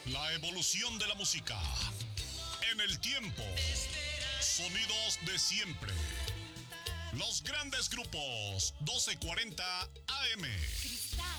La evolución de la música. En el tiempo. Sonidos de siempre. Los grandes grupos. 1240 AM.